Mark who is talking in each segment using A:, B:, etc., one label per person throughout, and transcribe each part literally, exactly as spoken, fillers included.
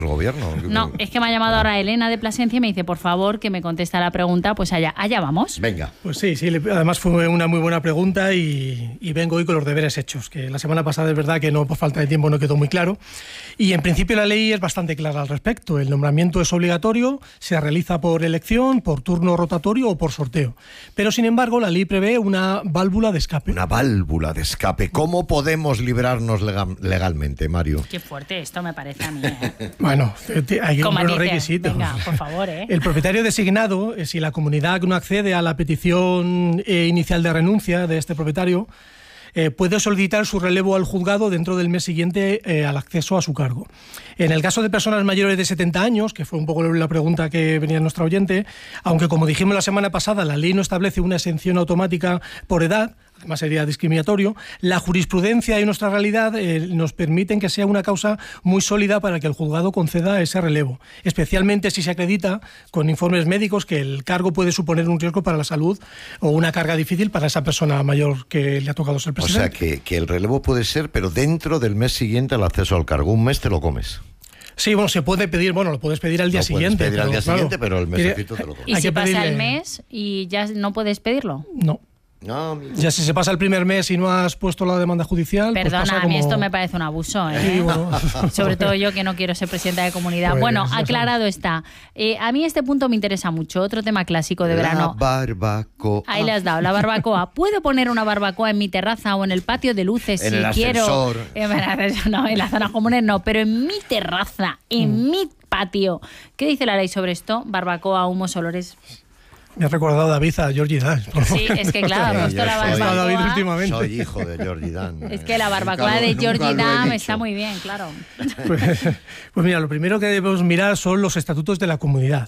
A: el gobierno.
B: No, es que me ha llamado ahora Elena de Plasencia y me dice, por favor, que me conteste a la pregunta, pues allá, allá vamos.
A: Venga.
C: Pues sí, sí, además fue una muy buena pregunta y, y vengo hoy con los deberes hechos, que la semana pasada es verdad que no, por falta de tiempo no quedó muy claro. Y en principio la ley es bastante clara al respecto. El nombramiento es obligatorio, se realiza por elección, por turno rotatorio o por sorteo. Pero sin embargo la ley prevé una válvula de escape.
A: Una válvula de escape. ¿Cómo podemos librarnos legal, legalmente, Mario?
B: Qué fuerte esto me parece a mí, ¿eh?
C: Bueno, hay que cumplir los requisitos.
B: Venga, por favor, ¿eh?
C: El propietario designado, si la comunidad no accede a la petición eh, inicial de renuncia de este propietario, Eh, puede solicitar su relevo al juzgado dentro del mes siguiente eh, al acceso a su cargo. En el caso de personas mayores de setenta años, que fue un poco la pregunta que venía nuestra oyente, aunque como dijimos la semana pasada, la ley no establece una exención automática por edad, además sería discriminatorio, la jurisprudencia y nuestra realidad eh, nos permiten que sea una causa muy sólida para que el juzgado conceda ese relevo, especialmente si se acredita con informes médicos que el cargo puede suponer un riesgo para la salud o una carga difícil para esa persona mayor que le ha tocado ser presidente.
A: O sea, que, que el relevo puede ser, pero dentro del mes siguiente al acceso al cargo. Un mes te lo comes.
C: Sí, bueno, se puede pedir, bueno, lo puedes pedir al día
A: lo
C: siguiente.
A: Puedes pedir
C: pero,
A: al día
C: claro,
A: siguiente, pero el mesecito te lo comes.
B: ¿Y
C: Hay
B: si
C: que
B: pasa
C: pedirle...
B: el mes y ya no puedes pedirlo?
C: No.
A: No,
C: ya si se pasa el primer mes y no has puesto la demanda judicial...
B: Perdona,
C: pues pasa
B: a mí
C: como...
B: esto me parece un abuso, ¿eh?
C: Sí, bueno.
B: Sobre todo yo que no quiero ser presidenta de comunidad.
C: Pues,
B: bueno,
C: eso.
B: aclarado está. Eh, a mí este punto me interesa mucho. Otro tema clásico de verano.
A: La barbacoa.
B: Ahí le has dado, la barbacoa. ¿Puedo poner una barbacoa en mi terraza o en el patio de luces
A: En
B: si
A: el
B: quiero?
A: ascensor.
B: En el ascensor, no, en las zonas comunes no, pero en mi terraza, en mm. mi patio. ¿Qué dice la ley sobre esto? Barbacoa, humos, olores...
C: Me ha recordado David a Georgie Dan.
B: Sí, es que claro, ha puesto la barbacoa.
C: David últimamente.
A: Soy hijo de Georgie Dan.
B: Es que la barbacoa de Georgie Dan está muy bien, claro.
C: Pues, pues mira, lo primero que debemos mirar son los estatutos de la comunidad.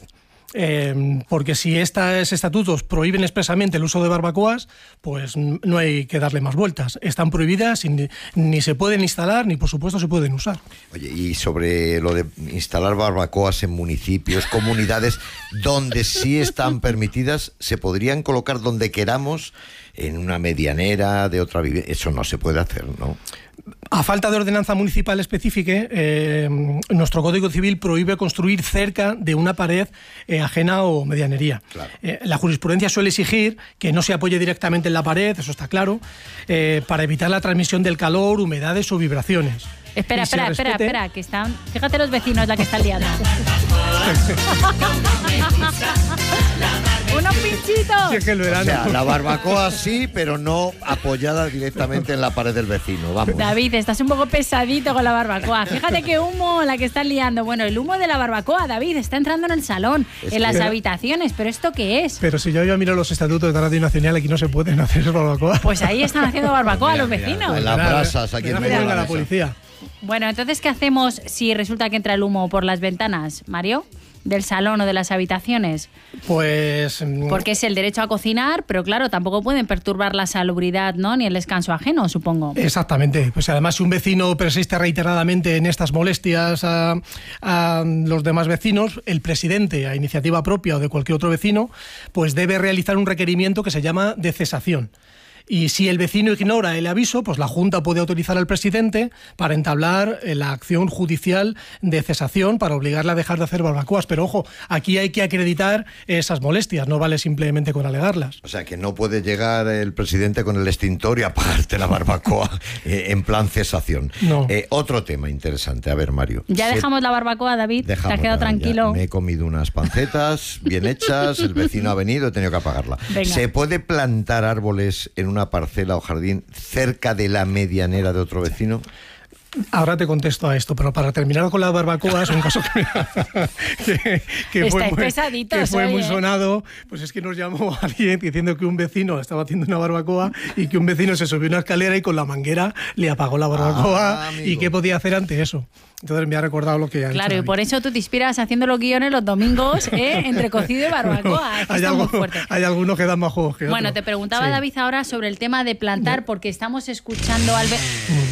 C: Eh, porque si estos estatutos prohíben expresamente el uso de barbacoas, pues no hay que darle más vueltas. Están prohibidas y ni, ni se pueden instalar, ni por supuesto se pueden usar.
A: Oye, y sobre lo de instalar barbacoas en municipios, comunidades, donde sí están permitidas, ¿se podrían colocar donde queramos, en una medianera de otra vivienda? Eso no se puede hacer, ¿no?
C: A falta de ordenanza municipal específica, eh, nuestro Código Civil prohíbe construir cerca de una pared eh, ajena o medianería. Claro. Eh, la jurisprudencia suele exigir que no se apoye directamente en la pared, eso está claro, eh, para evitar la transmisión del calor, humedades o vibraciones.
B: Espera, espera, respete... espera, espera, que están... Fíjate los vecinos la que están liando. ¡Unos pinchitos!
C: Sí, es que el verano...
A: O sea, la barbacoa sí, pero no apoyada directamente en la pared del vecino, vamos.
B: David, estás un poco pesadito con la barbacoa. Fíjate qué humo la que están liando. Bueno, el humo de la barbacoa, David, está entrando en el salón, es en las que... habitaciones. ¿Pero esto qué es?
C: Pero si yo ya miro los estatutos de Radio Nacional, aquí no se pueden hacer barbacoa.
B: Pues ahí están haciendo barbacoa mira, los vecinos.
A: Mira, en las brasas, aquí en medio de
C: la policía.
B: Bueno, entonces, ¿qué hacemos si resulta que entra el humo por las ventanas, Mario? ¿Del salón o de las habitaciones?
C: Pues...
B: Porque es el derecho a cocinar, pero claro, tampoco pueden perturbar la salubridad, ¿no? Ni el descanso ajeno, supongo.
C: Exactamente. Pues además, si un vecino persiste reiteradamente en estas molestias a, a los demás vecinos, el presidente, a iniciativa propia o de cualquier otro vecino, pues debe realizar un requerimiento que se llama de cesación. Y si el vecino ignora el aviso, pues la Junta puede autorizar al presidente para entablar la acción judicial de cesación para obligarle a dejar de hacer barbacoas. Pero ojo, aquí hay que acreditar esas molestias, no vale simplemente con alegarlas.
A: O sea, que no puede llegar el presidente con el extintor y apagarte la barbacoa eh, en plan cesación.
C: No.
A: Eh, otro tema interesante. A ver, Mario.
B: Ya
A: Se...
B: dejamos la barbacoa, David.
A: Dejamos,
B: te has quedado
A: ya,
B: tranquilo.
A: Ya me he comido unas pancetas bien hechas, el vecino ha venido, he tenido que apagarla.
B: Venga.
A: ¿Se puede plantar árboles en una parcela o jardín cerca de la medianera de otro vecino?
C: Ahora te contesto a esto, pero para terminar con las barbacoas, un caso que, que, que fue, muy, que fue muy sonado, pues es que nos llamó alguien diciendo que un vecino estaba haciendo una barbacoa y que un vecino se subió a una escalera y con la manguera le apagó la barbacoa. Ah, y qué podía hacer ante eso. Entonces me ha recordado lo que ha
B: Claro,
C: dicho
B: y por eso tú te inspiras haciendo los guiones los domingos, ¿eh? Entre cocido y barbacoa. Es que
C: hay,
B: está
C: algo,
B: muy fuerte.
C: hay algunos que dan más juegos que
B: Bueno,
C: otros.
B: te preguntaba,
C: sí.
B: David, ahora sobre el tema de plantar, porque estamos escuchando al... Ve-
C: mm.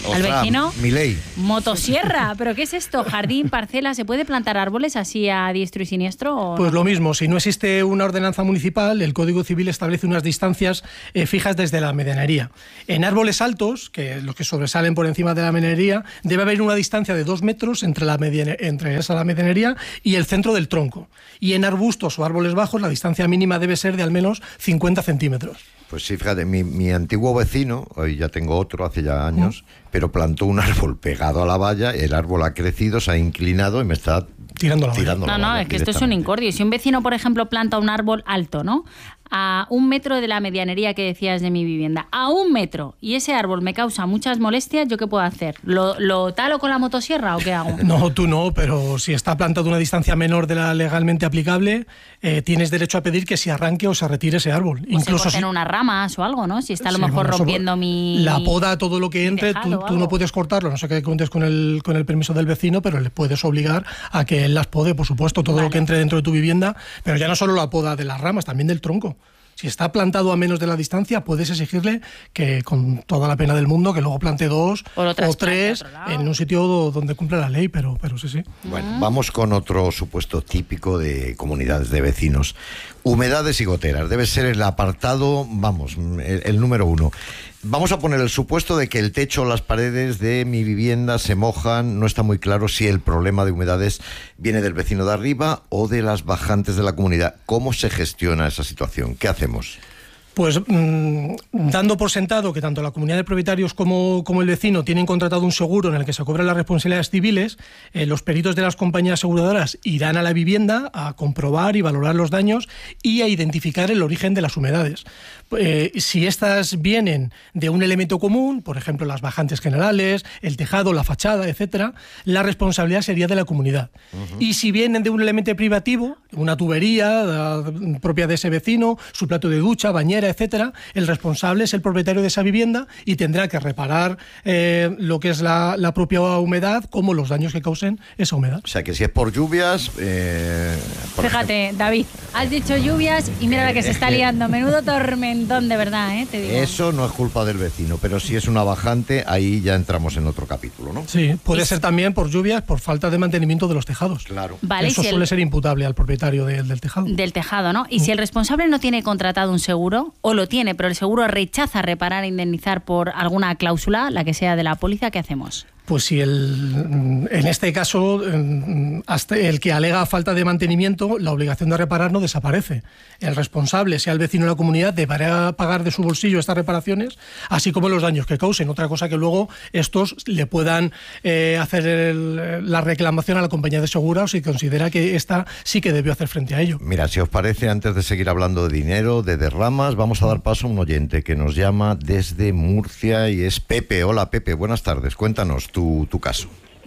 B: al vecino.
A: Milei.
B: Motosierra, ¿pero qué es esto? ¿Jardín, parcela? ¿Se puede plantar árboles así a diestro y siniestro? ¿o
C: pues
B: no?
C: Lo mismo, si no existe una ordenanza municipal, el Código Civil establece unas distancias eh, fijas desde la medianería. En árboles altos, que los que sobresalen por encima de la medianería, debe haber una distancia de dos metros entre, la mediane- entre esa la medianería y el centro del tronco. Y en arbustos o árboles bajos, la distancia mínima debe ser de al menos cincuenta centímetros.
A: Pues sí, fíjate, mi, mi antiguo vecino, hoy ya tengo otro, hace ya años, mm. pero plantó un árbol pegado a la valla, el árbol ha crecido, se ha inclinado y me está
C: tirando la
A: tirando
B: valla.
A: La
B: no,
A: valla
B: no, es que esto es un incordio. Si un vecino, por ejemplo, planta un árbol alto, ¿no?, a un metro de la medianería que decías de mi vivienda, a un metro, y ese árbol me causa muchas molestias, ¿yo qué puedo hacer? ¿Lo, lo talo con la motosierra o qué hago?
C: No, tú no, pero si está plantado a una distancia menor de la legalmente aplicable, eh, tienes derecho a pedir que se arranque o se retire ese árbol.
B: O
C: Incluso
B: se corten
C: si...
B: unas ramas o algo, ¿no? Si está a lo
C: sí,
B: mejor
C: bueno,
B: rompiendo mi...
C: La poda, todo lo que entre,
B: tejado,
C: tú, tú no puedes cortarlo, no sé qué cuentes con el, con el permiso del vecino, pero le puedes obligar a que él las pode, por supuesto, todo
B: vale.
C: lo que entre dentro de tu vivienda, pero ya no solo la poda de las ramas, también del tronco. Si está plantado a menos de la distancia, puedes exigirle que, con toda la pena del mundo, que luego plante dos o, o tres en un sitio donde cumpla la ley, pero, pero sí, sí.
A: Bueno, vamos con otro supuesto típico de comunidades de vecinos. Humedades y goteras. Debe ser el apartado, vamos, el, el número uno. Vamos a poner el supuesto de que el techo o las paredes de mi vivienda se mojan. No está muy claro si el problema de humedades viene del vecino de arriba o de las bajantes de la comunidad. ¿Cómo se gestiona esa situación? ¿Qué hacemos?
C: Pues mmm, dando por sentado que tanto la comunidad de propietarios como, como el vecino tienen contratado un seguro en el que se cobran las responsabilidades civiles, eh, los peritos de las compañías aseguradoras irán a la vivienda a comprobar y valorar los daños y a identificar el origen de las humedades. Eh, si estas vienen de un elemento común, por ejemplo las bajantes generales, el tejado, la fachada, etcétera, la responsabilidad sería de la comunidad. Uh-huh. Y si vienen de un elemento privativo, una tubería la, propia de ese vecino, su plato de ducha, bañera, etcétera, el responsable es el propietario de esa vivienda y tendrá que reparar eh, lo que es la, la propia humedad, como los daños que causen esa humedad.
A: O sea que si es por lluvias... Eh, por
B: Fíjate, ejemplo... David, has dicho lluvias y mira la que se está liando. Menudo tormentón, de verdad, ¿eh? Te digo.
A: Eso no es culpa del vecino, pero si es una bajante, ahí ya entramos en otro capítulo, ¿no?
C: Sí, puede ser también por lluvias, por falta de mantenimiento de los tejados.
A: Claro.
B: Vale,
C: Eso
B: si
C: suele
B: el...
C: ser imputable al propietario de, del tejado.
B: Del tejado, ¿no? Y mm. si el responsable no tiene contratado un seguro, o lo tiene, pero el seguro rechaza reparar e indemnizar por alguna cláusula, la que sea de la póliza, ¿qué hacemos?
C: Pues si el, en este caso, hasta el que alega falta de mantenimiento, la obligación de reparar no desaparece. El responsable, sea el vecino de la comunidad, deberá pagar de su bolsillo estas reparaciones, así como los daños que causen. Otra cosa que luego estos le puedan eh, hacer el, la reclamación a la compañía de seguros si considera que esta sí que debió hacer frente a ello.
A: Mira, si os parece, antes de seguir hablando de dinero, de derramas, vamos a dar paso a un oyente que nos llama desde Murcia y es Pepe. Hola, Pepe, buenas tardes. Cuéntanos tu, tu caso.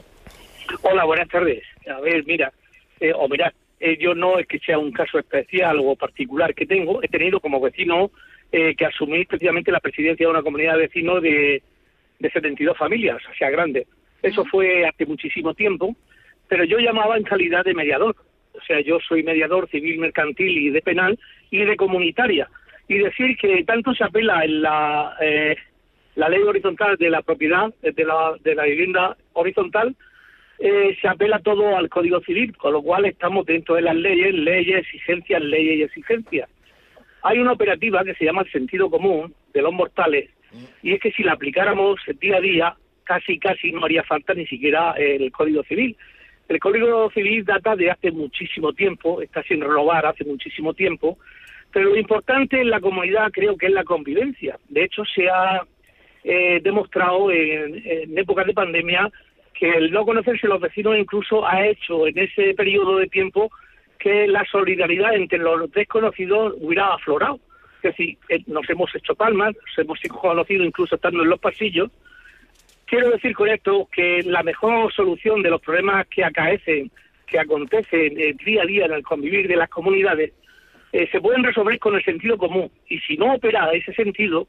D: Hola, buenas tardes. A ver, mira, eh, o mirad, eh, yo no es que sea un caso especial o particular que tengo, he tenido como vecino eh, que asumí precisamente la presidencia de una comunidad de vecinos de, de setenta y dos familias, o sea, grande. Eso fue hace muchísimo tiempo, pero yo llamaba en calidad de mediador. O sea, yo soy mediador civil, mercantil y de penal y de comunitaria. Y decir que tanto se apela en la... Eh, la ley horizontal de la propiedad, de la, de la vivienda horizontal, eh, se apela todo al Código Civil, con lo cual estamos dentro de las leyes, leyes, exigencias, leyes y exigencias. Hay una operativa que se llama el sentido común de los mortales, y es que si la aplicáramos día a día, casi casi no haría falta ni siquiera el Código Civil. El Código Civil data de hace muchísimo tiempo, está sin renovar hace muchísimo tiempo, pero lo importante en la comunidad creo que es la convivencia. De hecho, se ha Eh, demostrado en, en épocas de pandemia que el no conocerse los vecinos incluso ha hecho en ese periodo de tiempo que la solidaridad entre los desconocidos hubiera aflorado. Es decir, eh, nos hemos hecho palmas, nos hemos conocido incluso estando en los pasillos. Quiero decir con esto que la mejor solución de los problemas que acaecen, que acontecen eh, día a día en el convivir de las comunidades, eh, se pueden resolver con el sentido común. Y si no opera ese sentido,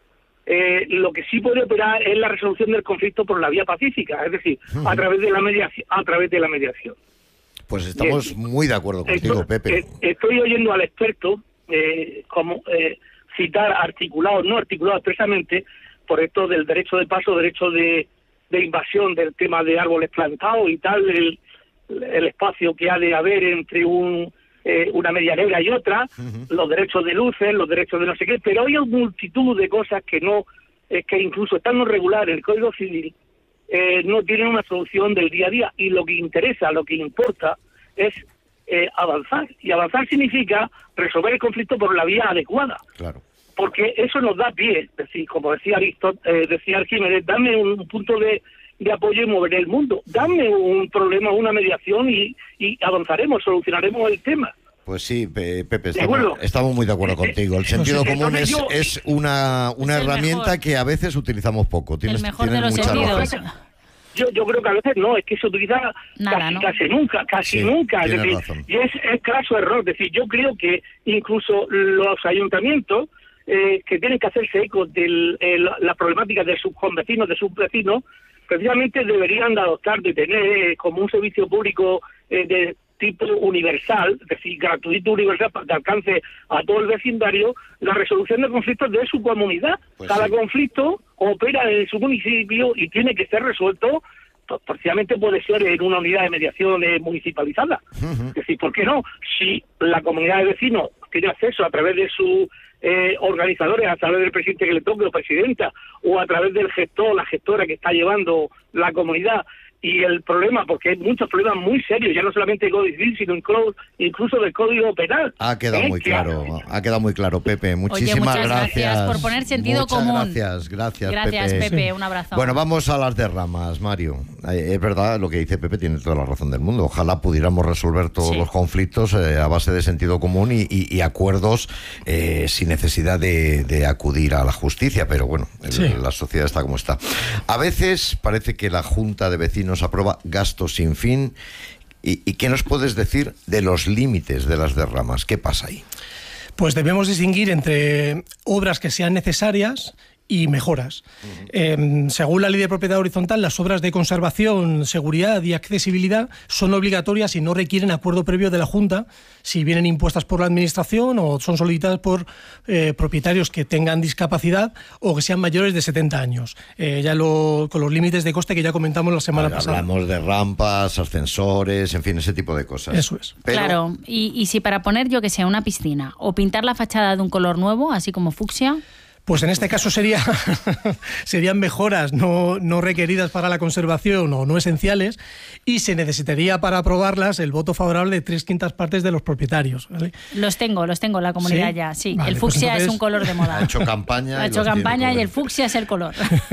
D: Eh, lo que sí puede operar es la resolución del conflicto por la vía pacífica, es decir, uh-huh. a través de la mediación, a través de la mediación.
A: Pues estamos Bien. muy de acuerdo contigo,
D: estoy,
A: Pepe.
D: Eh, estoy oyendo al experto eh, como eh, citar articulados, no articulados expresamente, por esto del derecho de paso, derecho de de invasión del tema de árboles plantados y tal, el, el espacio que ha de haber entre un eh, una medianera y otra, uh-huh. los derechos de luces, los derechos de no sé qué, pero hay multitud de cosas que no, eh, que incluso estando regular en el Código Civil, eh, no tienen una solución del día a día, y lo que interesa, lo que importa es eh, avanzar, y avanzar significa resolver el conflicto por la vía adecuada. Claro. Porque eso nos da pie, es decir, como decía Aristóteles, eh, decía Arquímedes, dame un punto de, de apoyo y moveré el mundo, dame un problema, una mediación y, y avanzaremos, solucionaremos el tema.
A: Pues sí, Pepe, estamos, estamos muy de acuerdo contigo. El sentido común es, yo, es una, una es herramienta mejor. que a veces utilizamos poco. Tienes,
B: el mejor
A: tienes
B: de los sentidos.
D: Yo, yo creo que a veces no, es que se utiliza Nada, casi, ¿no? casi nunca, casi sí, nunca. Es decir, y es, es claro error. Es decir, yo creo que incluso los ayuntamientos eh, que tienen que hacerse eco de la problemática de sus convecinos, de sus vecinos, precisamente deberían de adoptar, de tener eh, como un servicio público eh, de tipo universal, es decir, gratuito universal para que alcance a todo el vecindario, la resolución de conflictos de su comunidad. Pues Cada sí. conflicto opera en su municipio y tiene que ser resuelto, parcialmente puede ser en una unidad de mediación eh, municipalizada. Uh-huh. Es decir, ¿por qué no? Si la comunidad de vecinos tiene acceso a través de sus eh, organizadores, a través del presidente que le toque o presidenta, o a través del gestor, la gestora que está llevando la comunidad, y el problema, porque hay muchos problemas muy serios, ya no solamente del Código Civil, sino incluso del Código Penal. Ha quedado
A: ¿Eh? muy claro, ha quedado muy claro, Pepe. Muchísimas
B: Oye, muchas
A: gracias.
B: gracias por poner sentido
A: muchas
B: común.
A: Gracias, gracias,
B: gracias
A: Pepe.
B: Pepe. Un abrazo.
A: Bueno, vamos a las derramas, Mario. Es verdad, lo que dice Pepe tiene toda la razón del mundo. Ojalá pudiéramos resolver todos sí. los conflictos eh, a base de sentido común y, y, y acuerdos eh, sin necesidad de, de acudir a la justicia, pero bueno, el, sí. la sociedad está como está. A veces parece que la Junta de Vecinos aprueba gastos sin fin. ¿Y, ¿Y qué nos puedes decir de los límites de las derramas? ¿Qué pasa ahí?
C: Pues debemos distinguir entre obras que sean necesarias y mejoras. Uh-huh. Eh, según la Ley de Propiedad Horizontal, las obras de conservación, seguridad y accesibilidad son obligatorias y no requieren acuerdo previo de la Junta si vienen impuestas por la Administración o son solicitadas por eh, propietarios que tengan discapacidad o que sean mayores de setenta años. Eh, ya lo, con los límites de coste que ya comentamos la semana
A: vale,
C: pasada.
A: Hablamos de rampas, ascensores, en fin, ese tipo de cosas.
C: Eso es.
B: Pero... Claro, y, y si para poner, yo que sé, una piscina o pintar la fachada de un color nuevo, así como fucsia...
C: Pues en este caso sería, serían mejoras no, no requeridas para la conservación o no esenciales, y se necesitaría para aprobarlas el voto favorable de tres quintas partes de los propietarios, ¿vale?
B: Los tengo, los tengo en la comunidad ¿Sí? ya, sí. Vale, el fucsia pues entonces... es un color de moda.
A: Ha hecho campaña.
B: Ha hecho campaña y el fucsia es el color.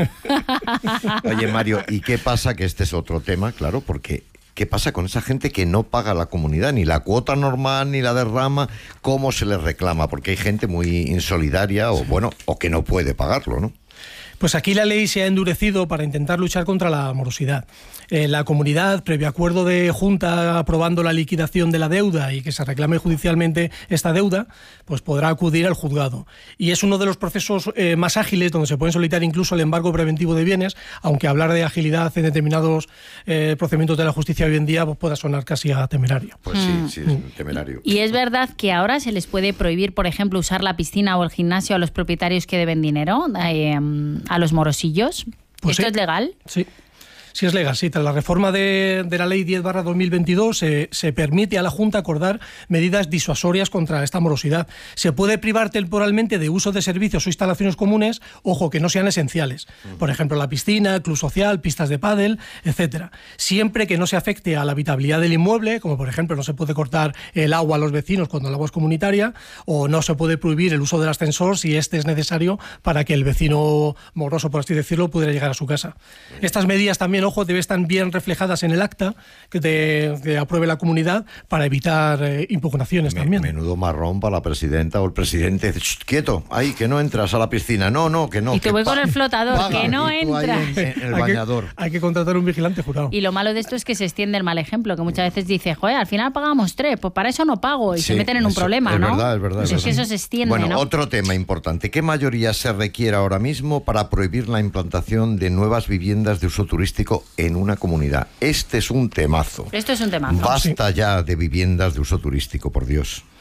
A: Oye, Mario, ¿y qué pasa? Que este es otro tema, claro, porque... ¿Qué pasa con esa gente que no paga la comunidad, ni la cuota normal, ni la derrama? ¿Cómo se les reclama? Porque hay gente muy insolidaria o, bueno, o que no puede pagarlo, ¿no?
C: Pues aquí la ley se ha endurecido para intentar luchar contra la morosidad. Eh, la comunidad, previo acuerdo de Junta aprobando la liquidación de la deuda y que se reclame judicialmente esta deuda, pues podrá acudir al juzgado. Y es uno de los procesos eh, más ágiles donde se pueden solicitar incluso el embargo preventivo de bienes, aunque hablar de agilidad en determinados eh, procedimientos de la justicia hoy en día pues, pueda sonar casi a temerario.
A: Pues sí, sí, es temerario.
B: Y es verdad que ahora se les puede prohibir, por ejemplo, usar la piscina o el gimnasio a los propietarios que deben dinero, eh, a los morosillos.
C: Pues
B: ¿Esto
C: sí.
B: es legal?
C: Sí. Sí, es legal, sí. Tras la reforma de, de la Ley diez barra dos mil veintidós eh, se permite a la Junta acordar medidas disuasorias contra esta morosidad. Se puede privar temporalmente de uso de servicios o instalaciones comunes, ojo, que no sean esenciales. Por ejemplo, la piscina, el club social, pistas de pádel, etcétera. Siempre que no se afecte a la habitabilidad del inmueble, como por ejemplo no se puede cortar el agua a los vecinos cuando el agua es comunitaria, o no se puede prohibir el uso del ascensor si este es necesario para que el vecino moroso, por así decirlo, pudiera llegar a su casa. Estas medidas también, ojo, deben estar bien reflejadas en el acta que, te, que apruebe la comunidad para evitar eh, impugnaciones
A: Me,
C: también.
A: Menudo marrón para la presidenta o el presidente. Quieto, ahí, que no entras a la piscina. No, no, que no.
B: Y te voy con el flotador, paga, que no entras.
A: En, en el
C: hay
A: bañador.
C: Que, hay que contratar un vigilante jurado.
B: Y lo malo de esto es que se extiende el mal ejemplo, que muchas veces dice, joder, al final pagamos tres, pues para eso no pago, y
A: sí,
B: se meten en un
A: eso,
B: problema,
A: es
B: ¿no?
A: Verdad, es verdad,
B: pues
A: es
B: es
A: verdad.
B: que eso se extiende,
A: Bueno,
B: ¿no?
A: Otro tema importante. ¿Qué mayoría se requiere ahora mismo para prohibir la implantación de nuevas viviendas de uso turístico en una comunidad? Este es un temazo.
B: Esto es un temazo.
A: Basta sí. ya de viviendas de uso turístico, por Dios.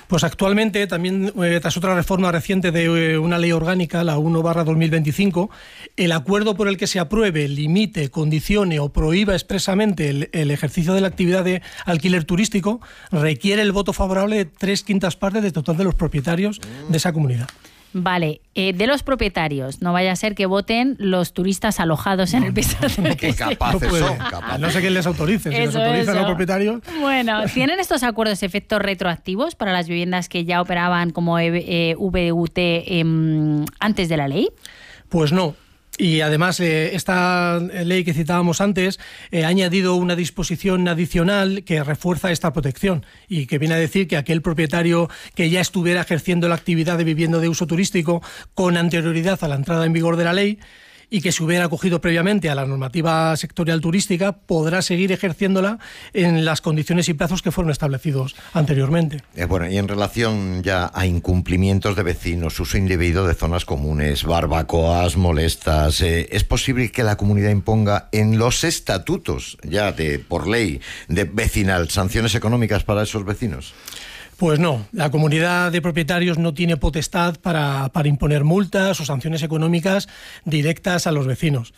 C: Pues actualmente, también eh, tras otra reforma reciente de eh, una ley orgánica, la uno barra dos mil veinticinco, el acuerdo por el que se apruebe, limite, condicione o prohíba expresamente el, el ejercicio de la actividad de alquiler turístico requiere el voto favorable de tres quintas partes del total de los propietarios de esa comunidad.
B: Vale, eh, de los propietarios, no vaya a ser que voten los turistas alojados en el piso.
A: Qué capaces
C: No puede.
A: son, capaces.
C: No sé quién les autorice, si les
B: Eso,
C: autorizan
B: eso.
C: los propietarios.
B: Bueno, ¿tienen estos acuerdos efectos retroactivos para las viviendas que ya operaban como eh, V U T eh, antes de la ley?
C: Pues no. Y además, eh, esta ley que citábamos antes eh, ha añadido una disposición adicional que refuerza esta protección y que viene a decir que aquel propietario que ya estuviera ejerciendo la actividad de vivienda de uso turístico con anterioridad a la entrada en vigor de la ley y que se hubiera acogido previamente a la normativa sectorial turística podrá seguir ejerciéndola en las condiciones y plazos que fueron establecidos anteriormente.
A: Eh, bueno, y en relación ya a incumplimientos de vecinos, uso indebido de zonas comunes, barbacoas molestas, eh, ¿es posible que la comunidad imponga en los estatutos ya de por ley de vecinal sanciones económicas para esos vecinos?
C: Pues no, la comunidad de propietarios no tiene potestad para, para imponer multas o sanciones económicas directas a los vecinos.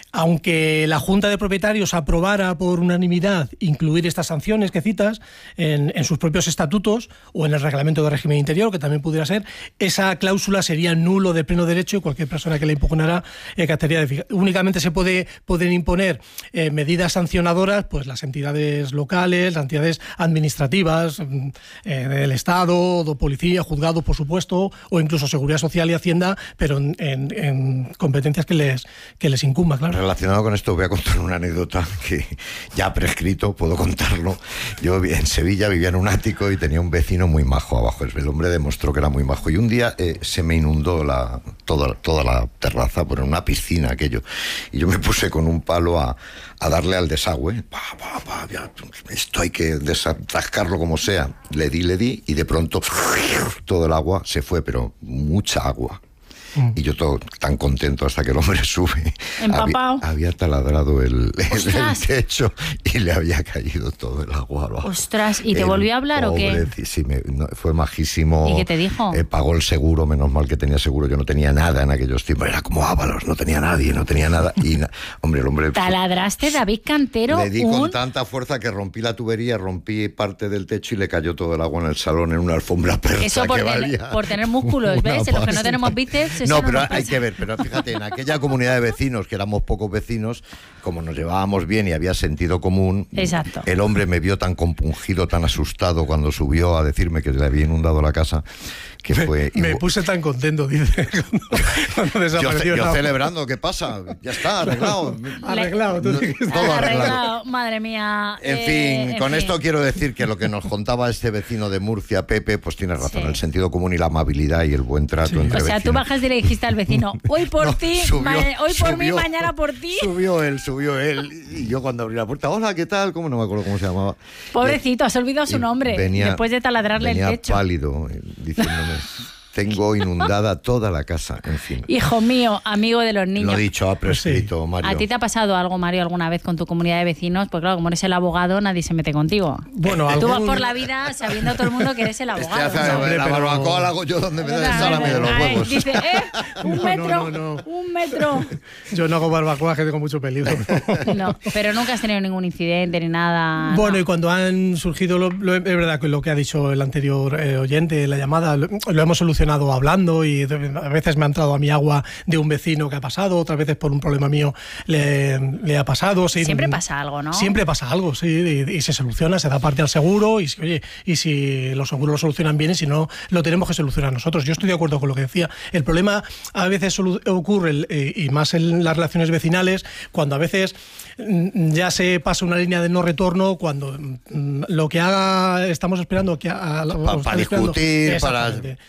C: Aunque la Junta de Propietarios aprobara por unanimidad incluir estas sanciones que citas en, en sus propios estatutos o en el reglamento de régimen interior, que también pudiera ser, esa cláusula sería nulo de pleno derecho y cualquier persona que la impugnara eh, cartaría de fija. Únicamente se puede, pueden imponer eh, medidas sancionadoras pues las entidades locales, las entidades administrativas eh, del Estado, de policía, juzgado, por supuesto, o incluso Seguridad Social y Hacienda, pero en, en, en competencias que les, que les incumba, claro.
A: Relacionado con esto voy a contar una anécdota que ya ha prescrito, puedo contarlo. Yo en Sevilla vivía en un ático y tenía un vecino muy majo abajo. El hombre demostró que era muy majo y un día eh, se me inundó la, toda, toda la terraza por una piscina aquello. Y yo me puse con un palo a, a darle al desagüe. Pa, pa, pa, ya, esto hay que desatascarlo como sea. Le di, le di y de pronto todo el agua se fue, pero mucha agua. Y yo todo tan contento hasta que el hombre sube.
B: Empapado.
A: Había, había taladrado el, el, el techo y le había caído todo el agua abajo.
B: Ostras, ¿y te
A: el
B: volvió a hablar
A: pobre,
B: o qué?
A: Sí, me, no, fue majísimo.
B: ¿Y qué te dijo?
A: Eh, pagó el seguro, menos mal que tenía seguro. Yo no tenía nada en aquellos tiempos. Era como Ábalos, no tenía nadie, no tenía nada. Y na, hombre, el hombre...
B: Taladraste, David Cantero.
A: Le di
B: un...
A: con tanta fuerza que rompí la tubería, rompí parte del techo y le cayó todo el agua en el salón en una alfombra persa.
B: Eso por,
A: que
B: ten,
A: valía
B: por tener músculos, ¿ves? En los que no tenemos bíceps.
A: No,
B: no
A: pero
B: nos
A: hay
B: pasa.
A: que ver, pero fíjate, en aquella comunidad de vecinos, que éramos pocos vecinos, como nos llevábamos bien y había sentido común,
B: exacto,
A: el hombre me vio tan compungido, tan asustado cuando subió a decirme que le había inundado la casa, que fue...
C: Me, me puse tan contento, dice, cuando, cuando desapareció.
A: Yo, yo celebrando, ¿qué pasa? Ya está, arreglado.
C: Arreglado, tú dices.
A: Todo arreglado.
B: arreglado. Madre mía.
A: En
B: eh,
A: fin,
B: en
A: con
B: fin.
A: esto quiero decir que lo que nos contaba este vecino de Murcia, Pepe, pues tiene razón,
B: Sí.
A: el sentido común y la amabilidad y el buen trato
C: Sí.
A: entre
B: O sea,
A: vecinos.
B: tú bajas y le dijiste al vecino, hoy por
A: No,
B: ti,
A: subió,
B: ma- hoy por mí,
A: subió,
B: mañana por ti.
A: Subió él, subió él. Y yo cuando abrí la puerta, hola, ¿qué tal? ¿Cómo? No me acuerdo cómo se llamaba.
B: Pobrecito, has olvidado su
A: Y
B: nombre
A: venía-
B: después de taladrarle
A: venía
B: el techo.
A: pálido, eh, diciéndome, tengo inundada toda la casa, en fin.
B: Hijo mío, amigo de los niños.
A: Lo dicho, ha prescrito, Mario.
B: ¿A ti te ha pasado algo, Mario, alguna vez con tu comunidad de vecinos? Pues claro, como eres el abogado, nadie se mete contigo.
C: Bueno,
B: Tú vas
C: algún-
B: por la vida sabiendo todo el mundo que eres el
A: Este
B: abogado.
A: hace-
B: ¿no?
C: hombre,
A: la
C: pero-
A: barbacoa la hago yo donde me da el salame de los
B: Ay,
A: huevos.
B: dice, eh, un
C: No,
B: metro,
C: no, no, no.
B: un metro.
C: Yo no hago barbacoa, que tengo mucho peligro.
B: No, pero nunca has tenido ningún incidente ni nada.
C: Bueno,
B: no.
C: y cuando han surgido, lo, lo- es verdad que lo que ha dicho el anterior eh, oyente, la llamada, lo, lo hemos solucionado hablando y de- a veces me ha entrado a mi agua de un vecino que ha pasado, otras veces por un problema mío le, le ha pasado. Sí,
B: Siempre pasa algo, ¿no?
C: Siempre pasa algo, sí, y, y se soluciona, se da parte al seguro y, si- oye, y si los seguros lo solucionan bien y si no, lo tenemos que solucionar nosotros. Yo estoy de acuerdo con lo que decía. El problema a veces solu- ocurre, el- eh, y más en las relaciones vecinales, cuando a veces mm, ya se pasa una línea de no retorno, cuando mm, lo que haga estamos esperando que haga,
A: Pa- para discutir, para-
C: Exactamente.
A: claro.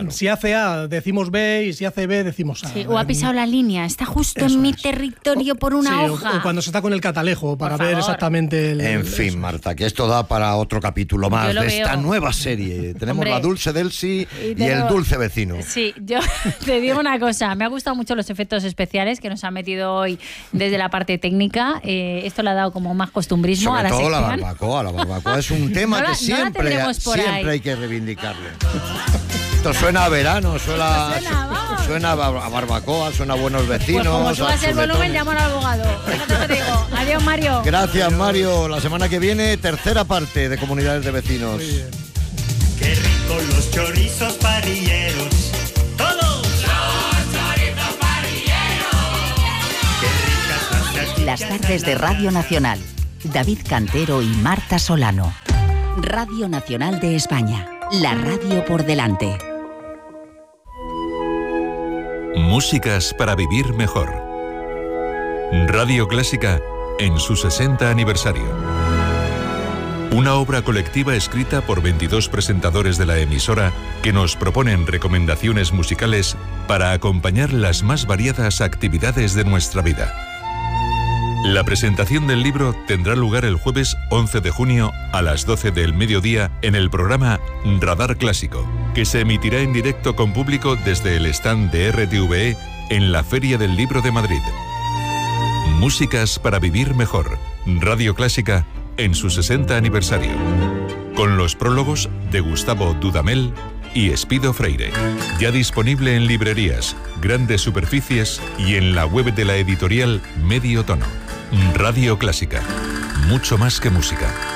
A: Claro.
C: Si hace A, decimos B, y si hace B, decimos A.
B: Sí, o ha pisado la línea, está justo
C: Eso
B: en mi
C: es.
B: territorio por una
C: Sí, o-
B: hoja.
C: O cuando se está con el catalejo, para
B: Por
C: ver
B: favor.
C: exactamente el...
A: En fin, Marta, que esto da para otro capítulo más
B: Yo lo
A: de
B: veo.
A: esta nueva serie. Tenemos
B: Hombre,
A: la Dulce Delsi
B: y
A: y,
B: tengo-
A: el Dulce Vecino.
B: Sí, yo te digo una cosa, me ha gustado mucho los efectos especiales que nos han metido hoy desde la parte técnica. Eh, esto le ha dado como más costumbrismo
A: Sobre
B: a la
A: todo la
B: sección.
A: barbacoa. La barbacoa es un tema
B: No la-
A: que
B: no la
A: siempre,
B: tendremos por
A: siempre
B: ahí.
A: hay que reivindicarle. Esto suena a verano, suena,
B: Esto suena, vamos.
A: suena a bar- a barbacoa, suena a buenos vecinos.
B: Pues como
A: a
B: subas el volumen,
A: chuletones.
B: llamo al abogado. Fíjate lo que te digo. Adiós, Mario.
A: Gracias, Mario. La semana que viene, tercera parte de Comunidades de Vecinos.
E: Qué rico los chorizos parrilleros. ¡Todos! ¡Los chorizos parrilleros! ¡Qué ricas las salchichas!
F: Las tardes de Radio Nacional. David Cantero y Marta Solano. Radio Nacional de España. La radio por delante.
G: Músicas para vivir mejor. Radio Clásica en su sesenta aniversario. Una obra colectiva escrita por veintidós presentadores de la emisora que nos proponen recomendaciones musicales para acompañar las más variadas actividades de nuestra vida. La presentación del libro tendrá lugar el jueves once de junio a las doce del mediodía en el programa Radar Clásico, que se emitirá en directo con público desde el stand de R T V E en la Feria del Libro de Madrid. Músicas para vivir mejor. Radio Clásica en su sesenta aniversario. Con los prólogos de Gustavo Dudamel y Espido Freire. Ya disponible en librerías, grandes superficies y en la web de la editorial Medio Tono. Radio Clásica. Mucho más que música.